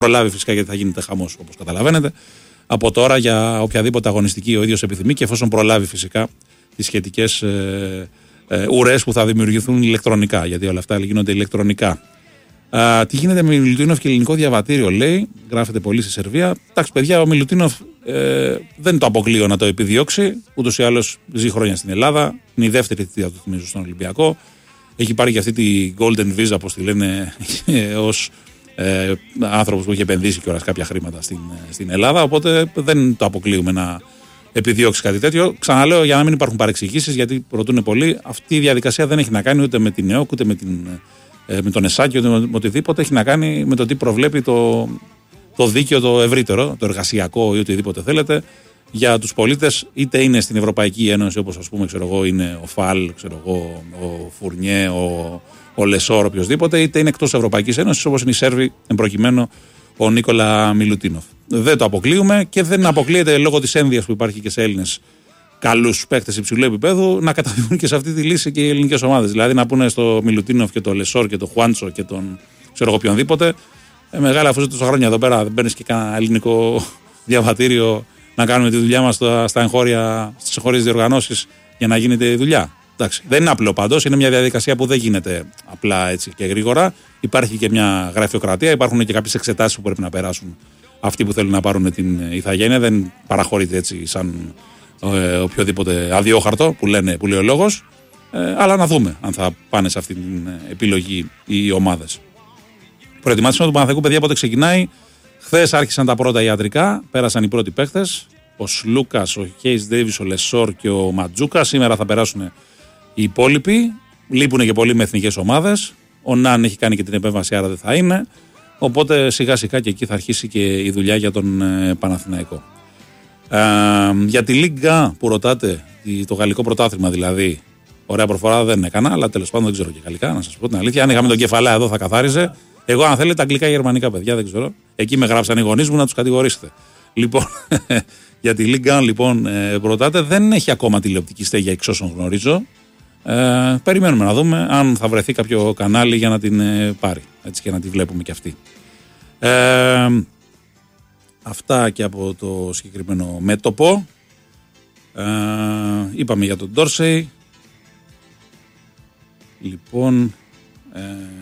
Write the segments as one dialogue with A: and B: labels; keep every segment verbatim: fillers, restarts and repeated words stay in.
A: προλάβει φυσικά γιατί θα γίνεται χαμός όπως καταλαβαίνετε. Από τώρα για οποιαδήποτε αγωνιστική ο ίδιος επιθυμεί και εφόσον προλάβει φυσικά τις σχετικές ε, ε, ουρές που θα δημιουργηθούν ηλεκτρονικά, γιατί όλα αυτά γίνονται ηλεκτρονικά. Α, τι γίνεται με Μιλουτίνοφ και ελληνικό διαβατήριο, λέει, γράφεται πολύ στη Σερβία. Εντάξει, παιδιά, ο Μιλουτίνοφ ε, δεν το αποκλείω να το επιδιώξει. Ούτως ή άλλως ζει χρόνια στην Ελλάδα. Είναι η δεύτερη θητεία του, θυμίζω, στον Ολυμπιακό. Έχει πάρει και αυτή τη Golden Visa, όπως τη λένε, ως ε, άνθρωπος που έχει επενδύσει κιόλας κάποια χρήματα στην, στην Ελλάδα. Οπότε δεν το αποκλείουμε να επιδιώξει κάτι τέτοιο. Ξαναλέω για να μην υπάρχουν παρεξηγήσεις, γιατί ρωτούν πολλοί. Αυτή η διαδικασία δεν έχει να κάνει ούτε με την ΕΟΚ ούτε με, την, με τον ΕΣΑΚ ούτε με οτιδήποτε. Έχει να κάνει με το τι προβλέπει το, το δίκαιο το ευρύτερο, το εργασιακό ή οτιδήποτε θέλετε, για τους πολίτες, είτε είναι στην Ευρωπαϊκή Ένωση, όπως ας πούμε ξέρω εγώ, είναι ο Φαλ, ξέρω εγώ, ο Φουρνιέ, ο, ο Λεσόρ, οποιοδήποτε, είτε είναι εκτός Ευρωπαϊκής Ένωσης, όπως είναι οι Σέρβοι, εμπροκειμένου ο Νίκολα Μιλουτίνοφ. Δεν το αποκλείουμε και δεν αποκλείεται λόγω της ένδυας που υπάρχει και σε Έλληνες καλούς παίκτες υψηλού επίπεδου να καταφύγουν και σε αυτή τη λύση και οι ελληνικές ομάδες. Δηλαδή να πούνε στο Μιλουτίνοφ και το Λεσόρ και το Χουάντσο και τον ξέρω εγώ οποιονδήποτε, ε, μεγάλα, αφού τόσα χρόνια εδώ πέρα δεν παίρνεις και κανένα ελληνικό διαβατήριο να κάνουμε τη δουλειά μας στα, στα εγχώρια, στις εγχώριες διοργανώσεις για να γίνεται η δουλειά. Εντάξει, δεν είναι απλό πάντως, είναι μια διαδικασία που δεν γίνεται απλά έτσι και γρήγορα. Υπάρχει και μια γραφειοκρατία, υπάρχουν και κάποιες εξετάσεις που πρέπει να περάσουν αυτοί που θέλουν να πάρουν την ηθαγένεια. Δεν παραχωρείται έτσι σαν ε, οποιοδήποτε αδιόχαρτο που, λένε, που λέει ο λόγος. Ε, αλλά να δούμε αν θα πάνε σε αυτή την επιλογή οι ομάδες. Προετοιμάσιο του Παναθηναϊκού, παιδιά, πότε ξεκινάει. Χθες άρχισαν τα πρώτα ιατρικά, πέρασαν οι πρώτοι παίχτες. Ο Σλούκας, ο Χέις Ντέιβις, ο Λεσόρ και ο Ματζούκα. Σήμερα θα περάσουν οι υπόλοιποι. Λείπουν και πολλοί με εθνικές ομάδες. Ο Ναν έχει κάνει και την επέμβαση, άρα δεν θα είναι. Οπότε σιγά σιγά και εκεί θα αρχίσει και η δουλειά για τον ε, Παναθηναϊκό. Ε, για τη Λίγκα που ρωτάτε, το γαλλικό πρωτάθλημα δηλαδή, ωραία προφορά δεν έκανα, αλλά τέλος πάντων δεν ξέρω και γαλλικά, να σας πω την αλήθεια. Αν είχαμε τον κεφαλαία εδώ θα καθάριζε. Εγώ, αν θέλετε, αγγλικά ή γερμανικά, παιδιά, δεν ξέρω. Εκεί με γράψαν οι γονείς μου να τους κατηγορήσετε. Λοιπόν, για τη Λίγκα, λοιπόν, ε, ρωτάτε, δεν έχει ακόμα τηλεοπτική στέγη εξ όσων γνωρίζω. Ε, περιμένουμε να δούμε αν θα βρεθεί κάποιο κανάλι για να την ε, πάρει, έτσι, και να τη βλέπουμε κι αυτή. Ε, αυτά και από το συγκεκριμένο μέτωπο. Ε, είπαμε για τον Ντόρσεϊ. Λοιπόν, ε,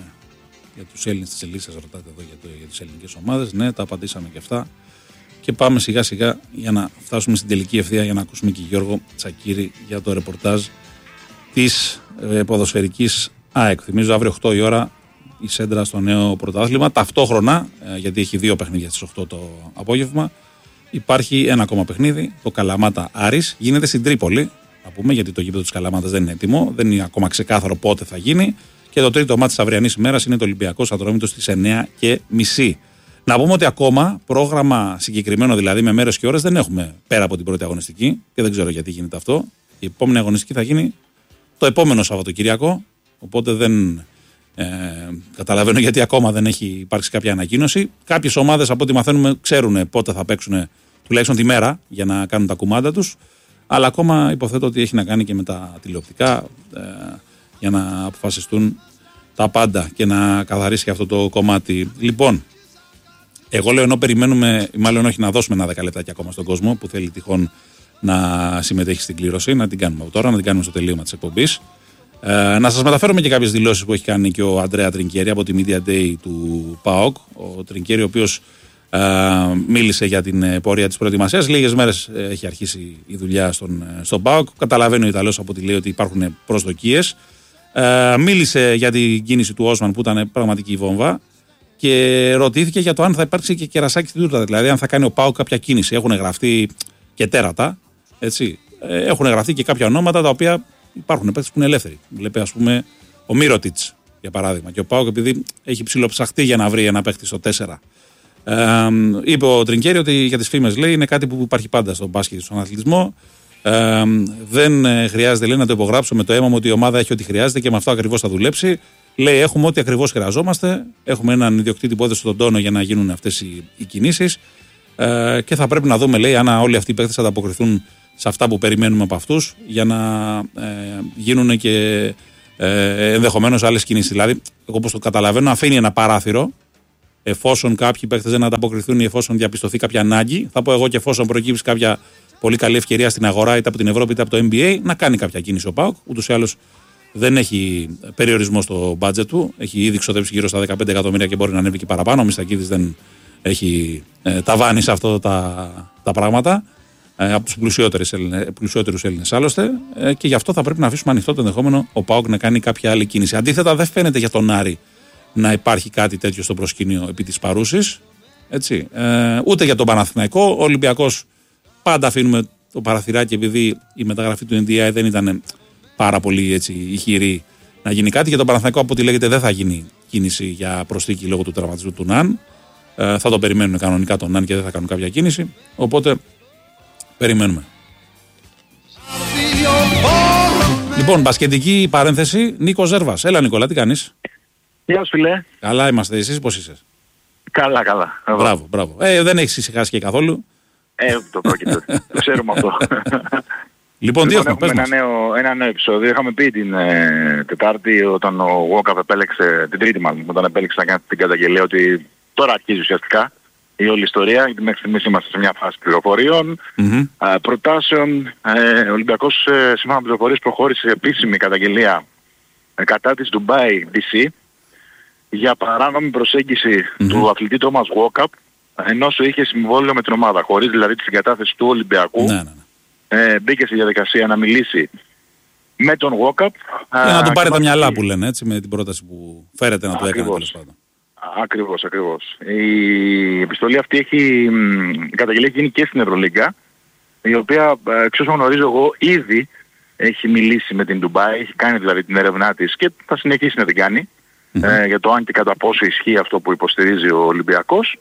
A: για τους Έλληνες της Ελίσσας ρωτάτε εδώ για, το, για τις ελληνικές ομάδες. Ναι, τα απαντήσαμε και αυτά. Και πάμε σιγά σιγά για να φτάσουμε στην τελική ευθεία για να ακούσουμε και Γιώργο Τσακίρη για το ρεπορτάζ της ε, ποδοσφαιρικής ΑΕΚ. Θυμίζω αύριο οκτώ η ώρα η Σέντρα στο νέο πρωτάθλημα. Ταυτόχρονα, ε, γιατί έχει δύο παιχνίδια στις οκτώ το απόγευμα, υπάρχει ένα ακόμα παιχνίδι, το Καλαμάτα Άρης. Γίνεται στην Τρίπολη, να πούμε, γιατί το γήπεδο της Καλαμάτας δεν είναι έτοιμο, δεν είναι ακόμα ξεκάθαρο πότε θα γίνει. Και το τρίτο μάτι της αυριανής ημέρας είναι το Ολυμπιακός Ατρόμητος στις εννιά και μισή. Να πούμε ότι ακόμα πρόγραμμα συγκεκριμένο, δηλαδή με μέρες και ώρες, δεν έχουμε πέρα από την πρώτη αγωνιστική και δεν ξέρω γιατί γίνεται αυτό. Η επόμενη αγωνιστική θα γίνει το επόμενο Σαββατοκυριακό, οπότε δεν ε, καταλαβαίνω γιατί ακόμα δεν έχει υπάρξει κάποια ανακοίνωση. Κάποιες ομάδες, από ό,τι μαθαίνουμε, ξέρουν πότε θα παίξουν τουλάχιστον τη μέρα για να κάνουν τα κουμάντα τους, αλλά ακόμα υποθέτω ότι έχει να κάνει και με τα τηλεοπτικά ε, για να αποφασιστούν τα πάντα και να καθαρίσει και αυτό το κομμάτι. Λοιπόν, εγώ λέω, ενώ περιμένουμε, μάλλον όχι, να δώσουμε ένα δέκα λεπτάκι ακόμα στον κόσμο που θέλει τυχόν να συμμετέχει στην κλήρωση, να την κάνουμε από τώρα, να την κάνουμε στο τελείωμα της εκπομπής. Ε, να σας μεταφέρουμε και κάποιες δηλώσεις που έχει κάνει και ο Αντρέα Τρινκέρι από τη Media Day του ΠΑΟΚ. Ο Τρινκέρι, ο οποίος ε, μίλησε για την πορεία της προετοιμασίας. Λίγες μέρες έχει αρχίσει η δουλειά στον, στον ΠΑΟΚ. Καταλαβαίνει ο Ιταλός από ό,τι λέει ότι υπάρχουν προσδοκίες. Ε, μίλησε για την κίνηση του Όσμαν που ήταν πραγματική βόμβα. Και ρωτήθηκε για το αν θα υπάρξει και κερασάκι στην τούρτα. Δηλαδή, αν θα κάνει ο ΠΑΟΚ κάποια κίνηση. Έχουν γραφτεί και τέρατα. Έτσι. Έχουν γραφτεί και κάποια ονόματα τα οποία υπάρχουν παίκτες που είναι ελεύθεροι. Βλέπει, ας πούμε, ο Μίροτιτς για παράδειγμα. Και ο ΠΑΟΚ, επειδή έχει ψιλοψαχτεί για να βρει ένα παίκτη στο τέσσερα. Ε, είπε ο Τρινκέρι ότι για τις φήμες, λέει, είναι κάτι που υπάρχει πάντα στον μπάσκετ και στον αθλητισμό. Ε, δεν χρειάζεται, λέει, να το υπογράψω με το αίμα μου ότι η ομάδα έχει ό,τι χρειάζεται και με αυτό ακριβώς θα δουλέψει. Λέει, έχουμε ό,τι ακριβώς χρειαζόμαστε. Έχουμε έναν ιδιοκτήτη που έδωσε τον τόνο για να γίνουν αυτές οι, οι κινήσεις. Ε, και θα πρέπει να δούμε, λέει, αν όλοι αυτοί οι παίκτες θα ανταποκριθούν σε αυτά που περιμένουμε από αυτούς για να ε, γίνουν και ε, ενδεχομένως άλλες κινήσεις. Δηλαδή, εγώ όπως το καταλαβαίνω, αφήνει ένα παράθυρο εφόσον κάποιοι παίχτες δεν ανταποκριθούν ή εφόσον διαπιστωθεί κάποια ανάγκη, θα πω εγώ και εφόσον προκύψει κάποια πολύ καλή ευκαιρία στην αγορά είτε από την Ευρώπη είτε από το N B A, να κάνει κάποια κίνηση ο ΠΑΟΚ. Ούτως ή άλλως δεν έχει περιορισμό στο μπάτζετ του. Έχει ήδη ξοδέψει γύρω στα δεκαπέντε εκατομμύρια και μπορεί να ανέβει και παραπάνω. Ο Μιστακίδης δεν έχει ε, ταβάνει σε αυτά τα, τα πράγματα. Ε, από τους πλουσιότερους Έλληνες άλλωστε. Ε, και γι' αυτό θα πρέπει να αφήσουμε ανοιχτό το ενδεχόμενο ο ΠΑΟΚ να κάνει κάποια άλλη κίνηση. Αντίθετα, δεν φαίνεται για τον Άρη να υπάρχει κάτι τέτοιο στο προσκήνιο επί της παρούσης. Έτσι. Ε, ούτε για τον Παναθηναϊκό. Ο Ολυμπιακός πάντα αφήνουμε το παραθυράκι επειδή η μεταγραφή του N D I δεν ήταν πάρα πολύ έτσι, ηχηρή να γίνει κάτι. Για τον Παναθηναϊκό, από ό,τι λέγεται, δεν θα γίνει κίνηση για προσθήκη λόγω του τραυματισμού του Ναν. Ε, θα το περιμένουν κανονικά τον Ναν και δεν θα κάνουν κάποια κίνηση. Οπότε περιμένουμε. Λοιπόν, μπασκετική παρένθεση. Νίκο Ζέρβας. Έλα, Νικόλα, τι κάνεις?
B: Γεια σου, φίλε.
A: Καλά είμαστε. Εσείς πώς είσαι?
B: Καλά, καλά. Εγώ.
A: Μπράβο, μπράβο. Ε, δεν έχεις ησυχάσει και καθόλου.
B: Ε, το πρόκειται. Το ξέρουμε αυτό.
A: Λοιπόν, τι έχουμε, πες
B: ένα
A: μας.
B: νέο, ένα νέο επεισόδιο. Είχαμε πει την ε, Τετάρτη όταν ο Walkup επέλεξε, την Τρίτη μάλλον, όταν επέλεξε να κάνει την καταγγελία ότι τώρα αρχίζει ουσιαστικά η όλη ιστορία, γιατί μέχρι στιγμής είμαστε σε μια φάση πληροφοριών,
A: Mm-hmm.
B: ε, προτάσεων. Ε, ο Ολυμπιακός ε, σύμφωνα με πληροφορίες προχώρησε σε επίσημη καταγγελία ε, κατά της Dubai ντι σι για παράνομη προσέγγιση
A: Mm-hmm.
B: του αθλητή Thomas Walkup, ενώ είχε συμβόλαιο με την ομάδα, χωρίς δηλαδή τη συγκατάθεση του Ολυμπιακού.
A: Ναι, ναι, ναι.
B: Ε, μπήκε στη διαδικασία να μιλήσει με τον Walkup.
A: Για να του πάρει τα μυαλά
B: μάλιστα...
A: που λένε, έτσι, με την πρόταση που φέρεται να του έκανε τέλος πάντων.
B: Ακριβώς, ακριβώς. Η επιστολή αυτή έχει, η καταγγελία έχει γίνει και στην Ευρωλίγκα, η οποία, εξ όσων γνωρίζω εγώ, ήδη έχει μιλήσει με την Ντουμπάι, έχει κάνει δηλαδή την έρευνά της και θα συνεχίσει να την κάνει, mm-hmm. ε, για το αν και κατά πόσο ισχύει αυτό που υποστηρίζει ο Ολυμπιακός.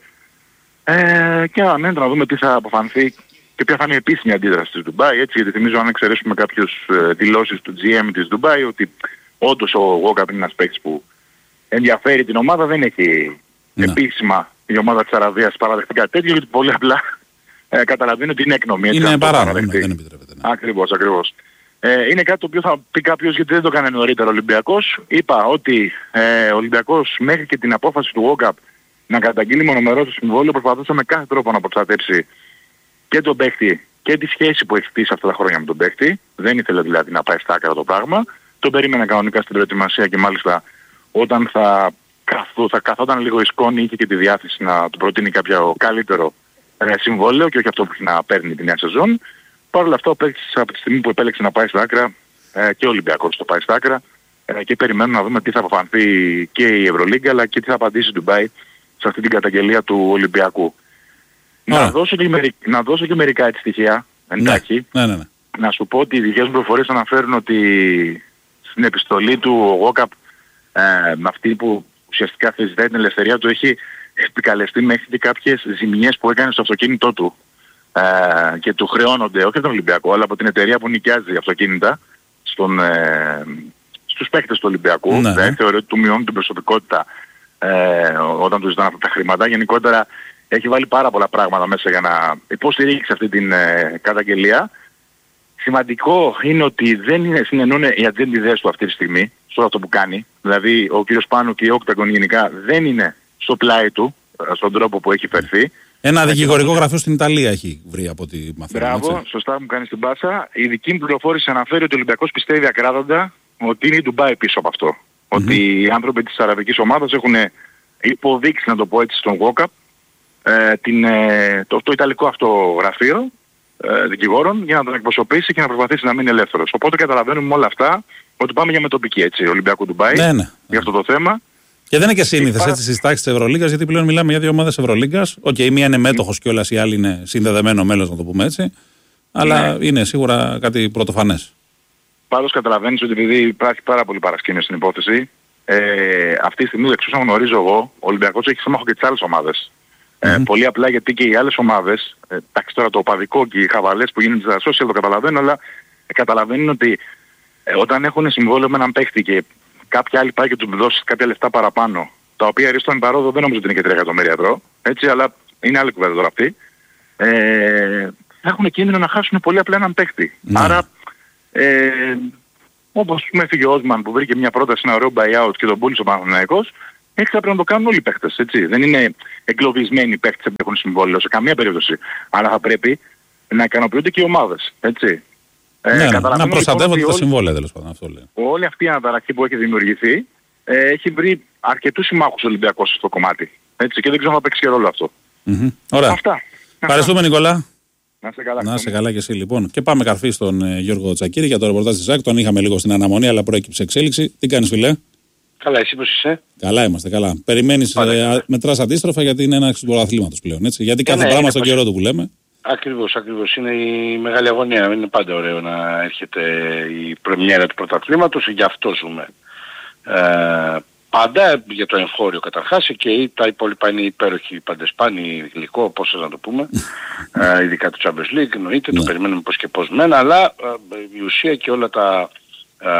B: Ε, και αναμένεται να δούμε τι θα αποφανθεί και ποια θα είναι η επίσημη αντίδραση της Ντουμπάι, έτσι, γιατί θυμίζω αν εξαιρέσουμε κάποιες ε, δηλώσεις του τζι εμ της Ντουμπάι ότι όντως ο Walkup είναι ένας παίκτης που ενδιαφέρει την ομάδα, δεν έχει
A: ναι.
B: επίσημα η ομάδα της Αραβίας παραδεχτεί κάτι τέτοιο, γιατί πολύ απλά ε, καταλαβαίνει ότι είναι έκνομη. Έτσι,
A: είναι παράνομο,
B: ναι,
A: δεν επιτρέπεται. Ναι.
B: Ακριβώς, ακριβώς. Ε, είναι κάτι το οποίο θα πει κάποιος γιατί δεν το έκανε νωρίτερα ο Ολυμπιακός. Είπα ότι ε, ο Ολυμπιακός μέχρι και την απόφαση του Walkup να καταγγείλει μονομερώς το συμβόλαιο προσπαθούσε με κάθε τρόπο να προστατέψει και τον παίχτη και τη σχέση που έχει χτίσει αυτά τα χρόνια με τον παίχτη. Δεν ήθελε δηλαδή να πάει στα άκρα το πράγμα. Τον περίμενε κανονικά στην προετοιμασία και μάλιστα όταν θα, καθού, θα καθόταν λίγο η σκόνη είχε και τη διάθεση να του προτείνει κάποιο καλύτερο ε, συμβόλαιο και όχι αυτό που έχει να παίρνει τη νέα σεζόν. Παρ' όλα αυτά ο παίκτης από τη στιγμή που επέλεξε να πάει στα άκρα ε, και ο Ολυμπιακός το πάει στα άκρα ε, και περιμένουμε να δούμε τι θα αποφανθεί και η Ευρωλίγκα αλλά και τι θα απαντήσει η Ντουμπάι σε αυτή την καταγγελία του Ολυμπιακού. Να δώσω, και μερι... να δώσω και μερικά έτσι στοιχεία, εντάχει.
A: Ναι, ναι, ναι.
B: Να σου πω ότι οι δικές μου προφορίες αναφέρουν ότι στην επιστολή του ο Walkup ε, με αυτή που ουσιαστικά θεσβητάει την ελευθερία του έχει επικαλεστεί μέχρι και κάποιες ζημιές που έκανε στο αυτοκίνητό του ε, και του χρεώνονται, όχι από τον Ολυμπιακό, αλλά από την εταιρεία που νοικιάζει αυτοκίνητα στον, ε, στους παίκτες του Ολυμπιακού. Ναι, δηλαδή θεωρεί ότι του μειώνουν την προσωπικότητα ε, όταν του ζητάνε αυτά τα χρήματα. Γενικότερα έχει βάλει πάρα πολλά πράγματα μέσα για να υποστηρίξει αυτή την ε, καταγγελία. Σημαντικό είναι ότι δεν είναι, συνεννούν οι ατζέντιδες του αυτή τη στιγμή, σε αυτό που κάνει. Δηλαδή ο κύριος Πάνου και η Octagon γενικά δεν είναι στο πλάι του, στον τρόπο που έχει φερθεί.
A: Ένα δικηγορικό γραφείο στην Ιταλία έχει βρει από ό,τι μαθαίνω.
B: Μπράβο, έτσι. Σωστά μου κάνεις την πάσα. Η δική μου πληροφόρηση αναφέρει ότι ο Ολυμπιακός πιστεύει ακράδαντα ότι είναι η Ντουμπάι πίσω από αυτό. Mm-hmm. Ότι οι άνθρωποι της αραβικής ομάδας έχουν υποδείξει, να το πω έτσι, στον Walkup, ε, την, ε, το, το ιταλικό αυτό γραφείο ε, δικηγόρων για να τον εκπροσωπήσει και να προσπαθήσει να μείνει ελεύθερος. Οπότε καταλαβαίνουμε με όλα αυτά ότι πάμε για μετοπική, έτσι, Ολυμπιακού Ντουμπάι,
A: ναι, ναι.
B: για αυτό το θέμα.
A: Και δεν είναι και σύνηθες
B: πάρα...
A: έτσι στις τάξεις της Ευρωλίγκας, γιατί πλέον μιλάμε για δύο ομάδες Ευρωλίγκας. Οκ, okay, η μία είναι μέτοχος και όλας, η άλλη είναι συνδεδεμένο μέλος, να το πούμε έτσι. Αλλά ναι. είναι σίγουρα κάτι πρωτοφανές. Πάντως
B: καταλαβαίνεις ότι επειδή υπάρχει πάρα πολύ παρασκήνιο στην υπόθεση, ε, αυτή τη στιγμή, εξ όσων γνωρίζω εγώ, ο Ολυμπιακός έχει σύμμαχο και τις άλλες ομάδες. Mm-hmm. Ε, πολύ απλά γιατί και οι άλλες ομάδες, ε, εντάξει τώρα το οπαδικό και οι χαβαλές που γίνονται στα social το καταλαβαίνω, αλλά ε, καταλαβαίνουν ότι ε, όταν έχουν συμβόλαιο με έναν παίχτη και κάποιοι άλλοι πάει και τους δώσει κάποια λεφτά παραπάνω, τα οποία ριστόν παρόδο δεν νομίζω ότι είναι και τρία εκατομμύρια ευρώ, έτσι, αλλά είναι άλλη κουβέντα τώρα αυτή, ε, έχουν κίνδυνο να χάσουν πολύ απλά έναν παίχτη. Mm. Άρα, ε, όπως με έφυγε ο Όσμαν που βρήκε μια πρόταση, ένα ωραίο buyout και τον πούλησε ο Παναθηναϊκός, Έτσι θα πρέπει να το κάνουν όλοι οι παίχτες, έτσι. Δεν είναι εγκλωβισμένοι οι παίχτες που έχουν συμβόλαιο σε καμία περίπτωση. Αλλά θα πρέπει να ικανοποιούνται και οι ομάδες, έτσι.
A: Ναι,
B: Ε,
A: ναι, να προστατεύονται
B: λοιπόν,
A: τα συμβόλαια, τέλος πάντων. Αυτό λέει.
B: Όλη αυτή η αναταραχή που έχει δημιουργηθεί ε, έχει βρει αρκετούς συμμάχους Ολυμπιακός στο κομμάτι. Έτσι, και δεν ξέρω αν θα παίξει και ρόλο αυτό.
A: Mm-hmm. Ωραία.
B: Αυτά.
A: Ευχαριστούμε, Νικόλα.
B: Να είσαι καλά.
A: Να είσαι καλά και εσύ, λοιπόν. Και πάμε καρφί στον ε, Γιώργο Τσακίρη για το ρεπορτάζ της ΖΑΚ. Τον είχαμε λίγο στην αναμονή, αλλά προέκυψε εξέλιξη. Τι κάνεις, φιλέ?
C: Καλά, εσύ πώς είσαι?
A: Καλά είμαστε, καλά. Περιμένεις, ε, μετράς αντίστροφα γιατί είναι έναρξη του πρωταθλήματος πλέον. Έτσι. Γιατί κάθε ε, ναι, πράγμα στον καιρό του που λέμε.
C: Ακριβώς, ακριβώς. Είναι η μεγάλη αγωνία. Είναι πάντα ωραίο να έρχεται η πρεμιέρα του πρωταθλήματος. Γι' αυτό ζούμε. Ε, πάντα για το εγχώριο καταρχάς και τα υπόλοιπα είναι υπέροχοι παντεσπάνοι, γλυκό, πώς να το πούμε. ε, ειδικά το Champions League, εννοείται, το περιμένουμε πώς και πώς μένα, αλλά ε, η ουσία και όλα τα ε,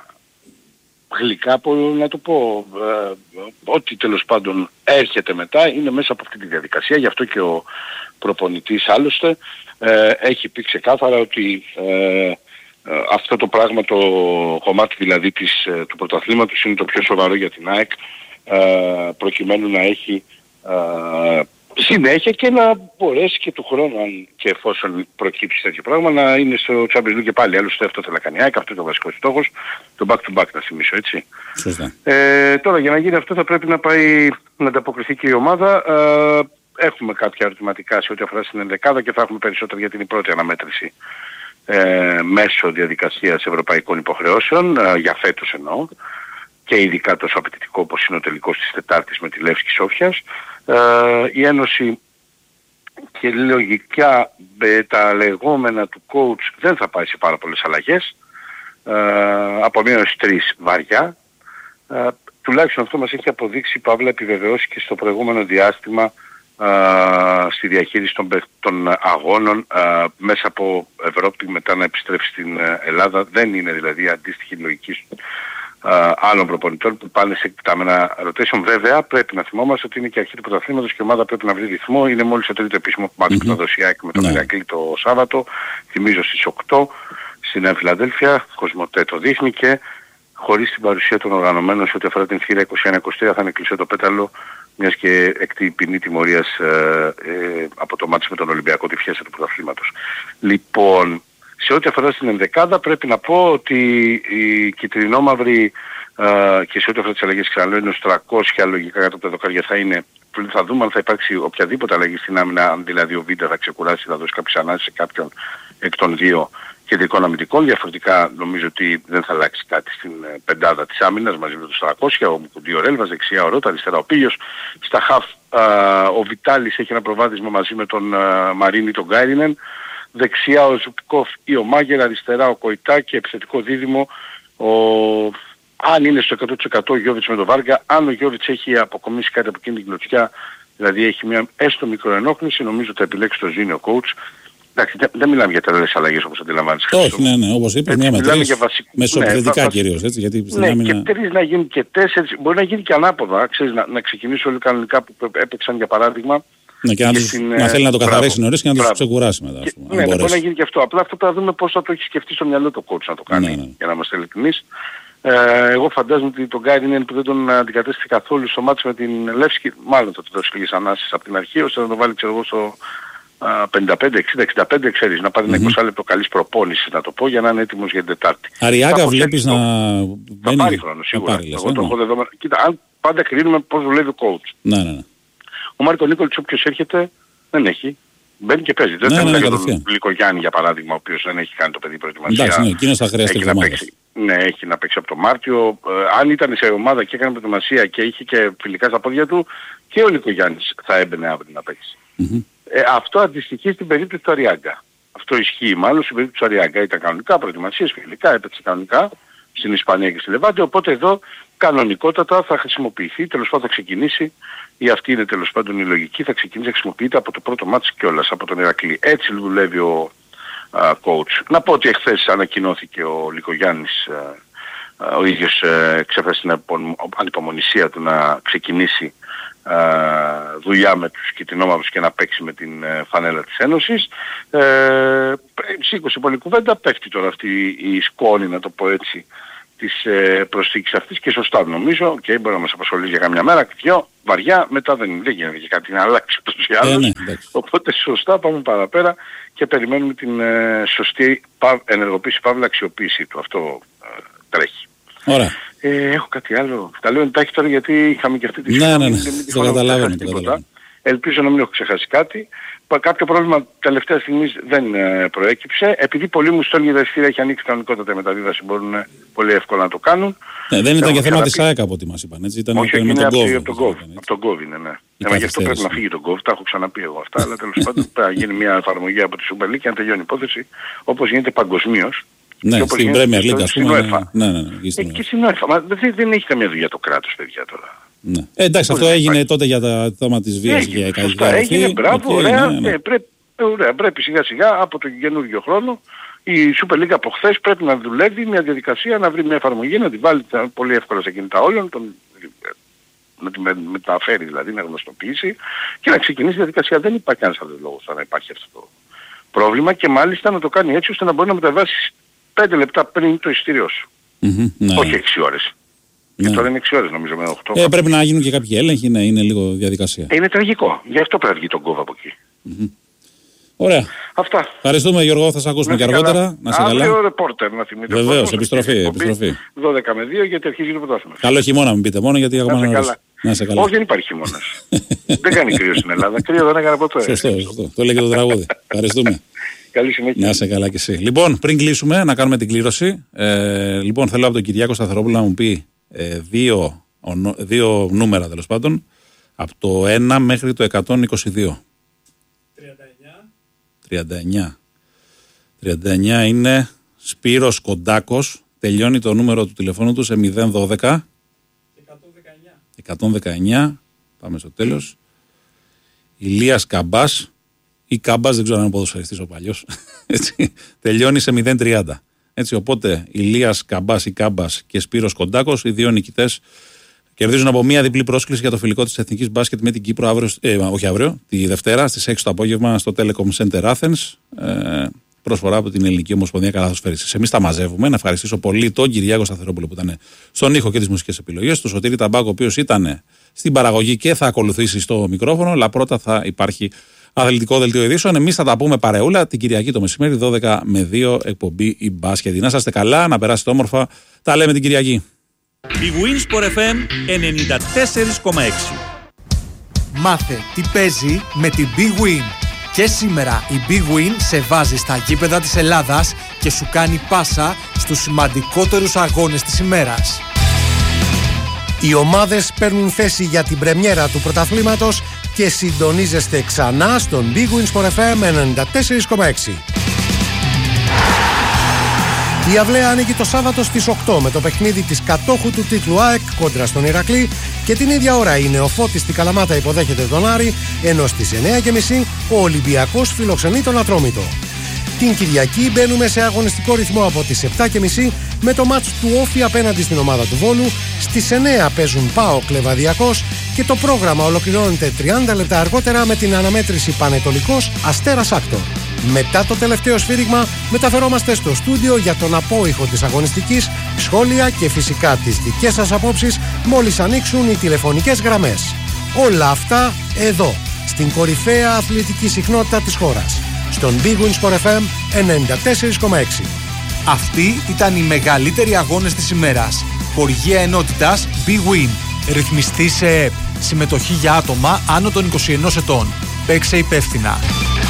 C: γλυκά, να το πω, ε, ό,τι τέλος πάντων έρχεται μετά είναι μέσα από αυτή τη διαδικασία. Γι' αυτό και ο προπονητής άλλωστε ε, έχει πει ξεκάθαρα ότι ε, ε, αυτό το πράγμα, το κομμάτι δηλαδή της, ε, του πρωταθλήματος είναι το πιο σοβαρό για την ΑΕΚ, ε, προκειμένου να έχει ε, συνέχεια και να μπορέσει και του χρόνου, αν και εφόσον προκύψει τέτοιο πράγμα, να είναι στο Champions League και πάλι. Άλλωστε αυτό θέλει να κάνει η ΑΕΚ, αυτό είναι ο βασικός στόχος, το back to back να θυμίσω, έτσι.
A: Σωστά.
C: Ε, τώρα για να γίνει αυτό θα πρέπει να πάει να ανταποκριθεί και η ομάδα. Ε, έχουμε κάποια ερωτηματικά σε ό,τι αφορά στην ενδεκάδα και θα έχουμε περισσότερα γιατί είναι η πρώτη αναμέτρηση ε, μέσω διαδικασίας ευρωπαϊκών υποχρεώσεων, ε, για φέτος εννοώ, και ειδικά τόσο απαιτητικό όπως είναι ο τελικός της Τετάρτης με τη Λεύσκη Σόφιας. Ε, η Ένωση και λογικά με τα λεγόμενα του coach δεν θα πάει σε πάρα πολλές αλλαγές, ε, από μία έως τρεις βαριά. Ε, τουλάχιστον αυτό μας έχει αποδείξει, παύλα επιβεβαιώσει και στο προηγούμενο διάστημα Uh, στη διαχείριση των, των αγώνων uh, μέσα από Ευρώπη μετά να επιστρέψει στην uh, Ελλάδα. Δεν είναι δηλαδή αντίστοιχη λογική uh, άλλων προπονητών που πάνε σε εκτετάμενα rotation. Βέβαια πρέπει να θυμόμαστε ότι είναι και αρχή του πρωταθλήματος και η ομάδα πρέπει να βρει ρυθμό. Είναι μόλις το τρίτο επίσημο κομμάτι mm-hmm. που θα δώσει η ΑΕΚ με τον Ηρακλή το Σάββατο. Θυμίζω στις οκτώ στη Νέα Φιλαδέλφια. Κοσμοτέ το δείχνει και χωρίς την παρουσία των οργανωμένων σε ό,τι αφορά την θύρα είκοσι ένα είκοσι τρία θα είναι κλειστό το πέταλο, μιας και εκτεί ποινή τιμωρίας ε, ε, από το μάτς με τον Ολυμπιακό τη φιέστα του πρωταθλήματος. Λοιπόν, σε ό,τι αφορά στην ενδεκάδα πρέπει να πω ότι η κυτρινόμαυρη ε, και σε ό,τι αφορά τις αλλαγές ξαναλέω είναι στους τριακόσια λογικά κάτω από τα δοκάρια θα είναι. Θα δούμε αν θα υπάρξει οποιαδήποτε αλλαγή στην άμυνα, αν δηλαδή ο Βίντα θα ξεκουράσει, θα δώσει κάποιες ανάσεις σε κάποιον εκ των δύο κεντρικών αμυντικών. Διαφορετικά νομίζω ότι δεν θα αλλάξει κάτι στην πεντάδα της άμυνας μαζί με τους τριακόσια, ο Μουκουντή ο Ρέλβας, δεξιά ο Ρώτα, αριστερά ο Πίλιος. Στα χαφ ο Βιτάλης έχει ένα προβάδισμα μαζί με τον α, Μαρίνη τον Γκάιρινεν. Δεξιά ο Ζουπκόφ ή ο Μάγερ, αριστερά ο Κοϊτά και επιθετικό δίδυμο ο... αν είναι στο εκατό τοις εκατό ο Γιώβιτς με τον Βάργα. Αν ο Γιώβιτς έχει αποκομίσει κάτι από εκείνη την κλωτσιά, δηλαδή έχει μια έστω μικροενόχληση, νομίζω ότι θα επιλέξει το Ζήνιο coach. Εντάξει, δεν, δεν μιλάμε για τεράστιες αλλαγές όπως αντιλαμβάνεσαι.
A: Όχι, ναι, ναι, όπως είπες, μία με τρεις,
C: βασικ...
A: μεσοπαιδευτικά
C: ναι,
A: κυρίως, έτσι, γιατί στην
C: ναι,
A: άμυνα...
C: και τρεις να γίνουν και τέσσερις, μπορεί να γίνει και ανάποδα, ξέρεις, να, να ξεκινήσει όλοι κανονικά που έπαιξαν για παράδειγμα.
A: Ναι, και να, τους,
C: στην,
A: να θέλει να το καθαρίσει νωρίς και να
C: μπράβο.
A: τους ξεκουράσει μετά.
C: Και,
A: πούμε,
C: ναι, ναι, μπορεί να γίνει και αυτό. Απλά αυτό θα δούμε πώς θα το έχει σκεφτεί στο μυαλό το coach να το κάνει, ναι, ναι. για να είμαστε ειλικρινείς. Ε, εγώ φαντάζομαι ότι τον Γκάιρινεν που δεν τον αντικατέστησε καθόλου στο μάτι με την Λεύσκη, μάλλον θα του δώσει λίγες ανάσεις από την αρχή, ώστε να το βάλει ξέρω εγώ στο πενήντα πέντε εξήντα εξήντα πέντε, ξέρεις, να πάρει ένα mm-hmm. είκοσι λεπτό καλής προπόνησης, να το πω, για να είναι έτοιμος για την Τετάρτη.
A: Αριάκα βλέπεις να...
C: Θα πάρει χρόνο σίγουρα. Πάρει, εγώ το έχω δεδομένο. Κοίτα, αν πάντα κρίνουμε πώς δουλεύει ο coach.
A: Ναι, ναι, ναι.
C: Ο Μάρκο Νίκολιτς όποιος έρχεται δεν έχει. Μπαίνει και παίζει. Δεν
A: ναι,
C: θα
A: ναι,
C: μιλάει για τον Λικογιάννη για παράδειγμα, ο οποίος δεν έχει κάνει το παιδί προετοιμασία.
A: Εντάξει, ναι, εκείνος θα χρειαστεί εβδομάδες.
C: Ναι, έχει να παίξει από το Μάρτιο. Ε, αν ήταν σε ομάδα και έκανε προετοιμασία και είχε και φιλικά στα πόδια του, και ο Λικογιάννης θα έμπαινε αύριο να παίξει. Mm-hmm. Ε, αυτό αντιστοιχεί στην περίπτωση του Αριάγκα. Αυτό ισχύει μάλλον στην περίπτωση του Αριάγκα. Ήταν κανονικά προετοιμασίες, φιλικά, έπαιξε κανονικά στην Ισπανία και στη Λεβάντη. Οπότε εδώ κανονικότατα θα χρησιμοποιηθεί, τέλος πάντων θα ξεκινήσει, ή αυτή είναι τέλος πάντων η λογική, θα ξεκινήσει να χρησιμοποιείται από το πρώτο μάτς κιόλας, από τον Ηρακλή. Έτσι δουλεύει ο α, coach. Να πω ότι εχθές ανακοινώθηκε ο Λικογιάννης, α, α, ο ίδιος εξέφρασε την ανυπομονησία του να ξεκινήσει Uh, δουλειά με τους κυτρινόμαυρους και να παίξει με την uh, φανέλα της Ένωσης. Uh, σήκωσε πολύ κουβέντα, πέφτει τώρα αυτή η σκόνη, να το πω έτσι, της ε, προσθήκης αυτής και σωστά νομίζω και μπορεί να μας απασχολήσει για καμιά μέρα και δυο βαριά, μετά δεν, δεν γίνεται και κάτι να αλλάξει ούτως ή άλλως. Ε, ναι, οπότε σωστά πάμε παραπέρα και περιμένουμε την ε, σωστή πα, ενεργοποίηση, παύλα αξιοποίηση του. Αυτό ε, τρέχει.
A: Ωραία.
C: Ε, έχω κάτι άλλο. Τα λέω εντάχει τώρα γιατί είχαμε και αυτή τη
A: στιγμή. Ναι, ναι, ναι. Το καταλαβαίνω.
C: Ελπίζω να μην έχω ξεχάσει κάτι. Κάποιο πρόβλημα τελευταία στιγμή δεν ε, προέκυψε. Επειδή πολλοί μου στέλνουν για τα εισιτήρια, έχει ανοίξει κανονικότατα η μεταβίβαση, μπορούν ε, πολύ εύκολα να το κάνουν.
A: Ναι, δεν ήταν και θέμα της ΑΕΚ από ό,τι μας είπαν, έτσι. Ήταν
C: όχι,
A: με τον
C: Gov. Από τον Gov είναι, ναι. Έμα, γι' αυτό πρέπει να φύγει τον Gov, τα έχω ξαναπεί εγώ αυτά, αλλά τέλος πάντων πρέπει να γίνει μια εφαρμογή από τη Super League και να τελειώνει η υπόθεση όπως γίνεται παγκοσμίως.
A: Ναι, στην Premier League, ας πούμε.
C: Ναι, ναι, ναι. Και στην UEFA. Μα δεν έχει καμία δουλειά το κράτος, παιδιά τώρα.
A: Ναι. Ε, εντάξει, αυτό έγινε υπάρχει. Τότε για το θέμα της βίας και για κάτι τέτοιο.
C: Έγινε, μπράβο, ωραία, ναι, ναι. Ε, πρέπει, ωραία, πρέπει σιγά σιγά από τον καινούργιο χρόνο η Super League από χθες πρέπει να δουλεύει μια διαδικασία, να βρει μια εφαρμογή, να τη βάλει πολύ εύκολα σε κινητά όλων, τον, να τη μεταφέρει δηλαδή, να γνωστοποιήσει και να ξεκινήσει η διαδικασία. Δεν υπάρχει κανένας άλλος λόγος να υπάρχει αυτό το πρόβλημα και μάλιστα να το κάνει έτσι ώστε να μπορεί να μεταβάσει πέντε λεπτά πριν το εισιτήριό σου. Mm-hmm, ναι. Όχι έξι ώρες. Ναι. Και τώρα είναι έξι ώρες νομίζω με οκτώ.
A: Ε, πρέπει να γίνουν και κάποιοι έλεγχοι, να είναι λίγο διαδικασία.
C: Ε, είναι τραγικό. Γι' αυτό πρέπει να βγει τον κόβ από εκεί.
A: Mm-hmm. Ωραία.
C: Αυτά.
A: Ευχαριστούμε Γιώργο, θα σε ακούσουμε και αργότερα. Να σε καλά.
C: Αύριο ρεπόρτερ να θυμείτε.
A: Βεβαίως, επιστροφή, επιστροφή.
C: δώδεκα με δύο γιατί αρχίζει το πρωτάθλημα.
A: Καλό χειμώνα μην πείτε μόνο γιατί ακόμα
C: να, να σε καλά. Όχι, δεν υπάρχει χειμώνας. Δεν κάνει κρύο στην Ελλάδα. Κρύο δεν έκανε ποτέ.
A: Σωστό, σωστό. Το λέει και το τραγούδι. Ευχαριστούμε.
C: Καλή συνέχεια.
A: Να σε καλά κι εσύ. Λοιπόν, πριν κλείσουμε, να κάνουμε την κλήρωση. Ε, λοιπόν, θέλω από τον Κυριάκο Σταθερόπουλο να μου πει ε, δύο, ονο, δύο νούμερα τέλος πάντων. Από το ένα μέχρι το εκατόν είκοσι δύο. τριάντα εννιά. τριάντα εννιά είναι Σπύρος Κοντάκος. Τελειώνει το νούμερο του τηλεφώνου του σε μηδέν δώδεκα. εκατόν δεκαεννιά. Πάμε στο τέλος. Ηλίας Καμπάς ή Κάμπας, δεν ξέρω αν είναι ποδοσφαιριστής ο παλιός. Έτσι, τελειώνει σε μηδέν τριάντα. Έτσι, οπότε Ηλίας Καμπάς ή Κάμπας και Σπύρος Κοντάκος, οι δύο νικητές, κερδίζουν από μία διπλή πρόσκληση για το φιλικό της Εθνικής Μπάσκετ με την Κύπρο αύριο, ε, όχι αύριο, τη Δευτέρα στις έξι το απόγευμα στο Telecom Center Athens. Ε, προσφορά από την Ελληνική Ομοσπονδία Καλαθοσφαίρισης. Εμείς τα μαζεύουμε. Να ευχαριστήσω πολύ τον Κυριάκο Σταθερόπουλο που ήταν στον ήχο και τις μουσικές επιλογές, τον Σωτήρη Ταμπάκο, ο οποίος ήταν στην παραγωγή και θα ακολουθήσει στο μικρόφωνο, αλλά πρώτα θα υπάρχει αθλητικό δελτίο ειδήσεων. Εμείς θα τα πούμε παρεούλα την Κυριακή το μεσημέρι, δώδεκα με δύο, εκπομπή η μπάσκετ. Να είστε καλά, να περάσετε όμορφα. Τα λέμε την Κυριακή.
D: Η Winsport εφ εμ ενενήντα τέσσερα κόμμα έξι.
E: Μάθε τι παίζει με την Big Win. Και σήμερα η Big Win σε βάζει στα γήπεδα της Ελλάδας και σου κάνει πάσα στους σημαντικότερους αγώνες της ημέρας. Οι ομάδες παίρνουν θέση για την πρεμιέρα του πρωταθλήματος και συντονίζεστε ξανά στον Big Win Sport εφ εμ ενενήντα τέσσερα κόμμα έξι. Η Αυλαία ανοίγει το Σάββατο στις οκτώ με το παιχνίδι της κατόχου του τίτλου ΑΕΚ κόντρα στον Ηρακλή και την ίδια ώρα η Νεοφώτης στη Καλαμάτα υποδέχεται τον Άρη, ενώ στις εννιά και μισή ο Ολυμπιακός φιλοξενεί τον Ατρόμητο. Την Κυριακή μπαίνουμε σε αγωνιστικό ρυθμό από τις επτά και μισή με το μάτς του Όφη απέναντι στην ομάδα του Βόλου. Στις εννιά παίζουν ΠΑΟΚ Λεβαδιακός και το πρόγραμμα ολοκληρώνεται τριάντα λεπτά αργότερα με την αναμέτρηση Πανετολικός Αστέρας Άκτορ. Μετά το τελευταίο σφύριγμα μεταφερόμαστε στο στούντιο για τον απόϊχο της αγωνιστικής, σχόλια και φυσικά τις δικές σας απόψεις μόλις ανοίξουν οι τηλεφωνικές γραμμές. Όλα αυτά εδώ, στην κορυφαία αθλητική συχνότητα της χώρας, στον Big Win Sport εφ εμ ενενήντα τέσσερα κόμμα έξι.
F: Αυτοί ήταν οι μεγαλύτεροι αγώνες της ημέρας. Χορηγία ενότητας Big Win. Ρυθμιστή σε ΕΕΠ. Συμμετοχή για άτομα άνω των είκοσι ενός ετών. Παίξε υπεύθυνα.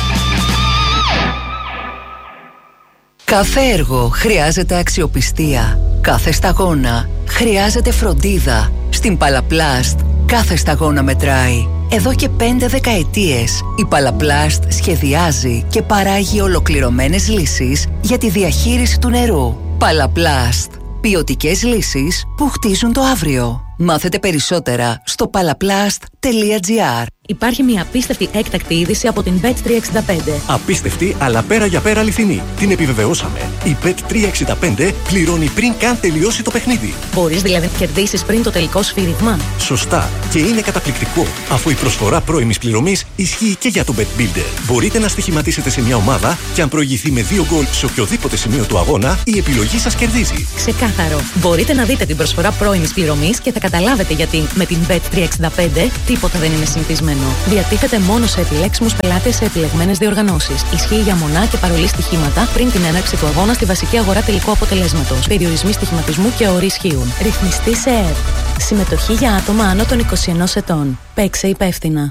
G: Κάθε έργο χρειάζεται αξιοπιστία. Κάθε σταγόνα χρειάζεται φροντίδα. Στην Παλαπλάστ κάθε σταγόνα μετράει. Εδώ και πέντε δεκαετίες η Παλαπλάστ σχεδιάζει και παράγει ολοκληρωμένες λύσεις για τη διαχείριση του νερού. Παλαπλάστ. Ποιοτικές λύσεις που χτίζουν το αύριο. Μάθετε περισσότερα στο παλαπλάστ τελεία τζι άρ.
H: Υπάρχει μια απίστευτη έκτακτη είδηση από την μπετ τριακόσια εξήντα πέντε.
I: Απίστευτη, αλλά πέρα για πέρα αληθινή. Την επιβεβαιώσαμε. Η μπετ τριακόσια εξήντα πέντε πληρώνει πριν καν τελειώσει το παιχνίδι.
H: Μπορείς δηλαδή να κερδίσεις πριν το τελικό σφύριγμα.
I: Σωστά. Και είναι καταπληκτικό, αφού η προσφορά πρώιμης πληρωμής ισχύει και για το Bet Builder. Μπορείτε να στοιχηματίσετε σε μια ομάδα και αν προηγηθεί με δύο γκολ σε οποιοδήποτε σημείο του αγώνα, η επιλογή σας κερδίζει.
H: Ξεκάθαρο. Μπορείτε να δείτε την προσφορά πρώιμης πληρωμής και θα καταλάβετε γιατί με την μπετ τριακόσια εξήντα πέντε τίποτα δεν είναι συνηθισμένο. Διατίθεται μόνο σε επιλέξιμους πελάτες σε επιλεγμένες διοργανώσεις. Ισχύει για μονά και παρολί στοιχήματα πριν την έναρξη του αγώνα στη βασική αγορά τελικού αποτελέσματος. Περιορισμοί στοιχηματισμού και όροι ισχύουν. Ρυθμιστή σε ΕΡΤ. Συμμετοχή για άτομα άνω των είκοσι ενός ετών. Παίξε υπεύθυνα.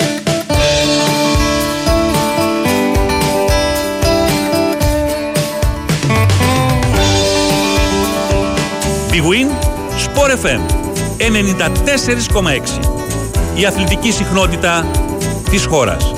D: Big Win Sport εφ εμ ενενήντα τέσσερα κόμμα έξι. Η αθλητική συχνότητα της χώρας.